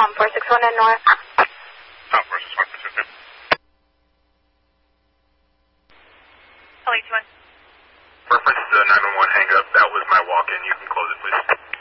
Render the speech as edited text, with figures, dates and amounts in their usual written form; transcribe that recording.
Tom 461 and North. Tom 461, Pacific. LA21. Reference to the 911 hang up. That was my walk-in. You can close it, please.